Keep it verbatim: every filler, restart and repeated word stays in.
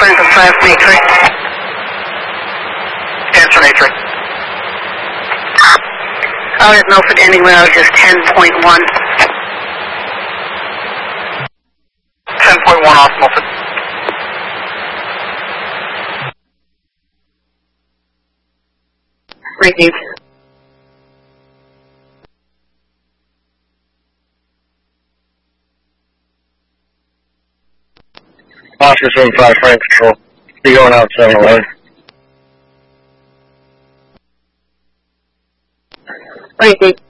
Franklin five Matrix. Answer Matrix. Out at Milford ending route is ten point one. ten point one off Milford. Received. Oscar seven five Frank Control. Be going out seven eleven. Received.